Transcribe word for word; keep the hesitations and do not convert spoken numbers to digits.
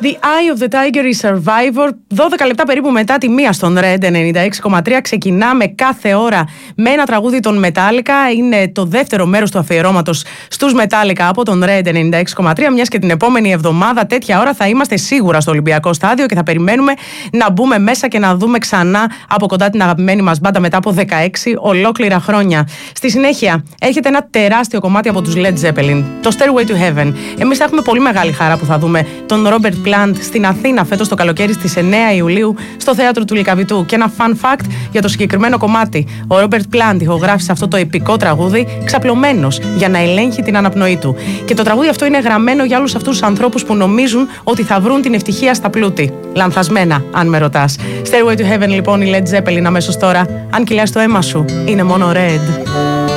The Eye of the Tiger is Survivor. δώδεκα λεπτά περίπου μετά τη μία στον Red ενενήντα έξι κόμμα τρία. Ξεκινάμε κάθε ώρα με ένα τραγούδι των Metallica. Είναι το δεύτερο μέρος του αφιερώματος στους Metallica από τον Red ενενήντα έξι κόμμα τρία. Μιας και την επόμενη εβδομάδα, τέτοια ώρα, θα είμαστε σίγουρα στο Ολυμπιακό Στάδιο και θα περιμένουμε να μπούμε μέσα και να δούμε ξανά από κοντά την αγαπημένη μας μπάντα μετά από δεκαέξι ολόκληρα χρόνια. Στη συνέχεια, έρχεται ένα τεράστιο κομμάτι από τους Led Zeppelin, το Stairway to Heaven. Εμείς θα έχουμε πολύ μεγάλη χαρά που θα δούμε τον Robert Plant στην Αθήνα φέτος το καλοκαίρι στις εννέα Ιουλίου στο θέατρο του Λυκαβητού. Και ένα fun fact για το συγκεκριμένο κομμάτι. Ο Robert Plant ηχογράφησε αυτό το επικό τραγούδι ξαπλωμένος για να ελέγχει την αναπνοή του. Και το τραγούδι αυτό είναι γραμμένο για όλους αυτούς τους ανθρώπους που νομίζουν ότι θα βρουν την ευτυχία στα πλούτη. Λανθασμένα, αν με ρωτάς. Stairway to Heaven, λοιπόν, η Led Zeppelin αμέσως τώρα. Αν κυλιάς το αίμα σου, είναι μόνο Red.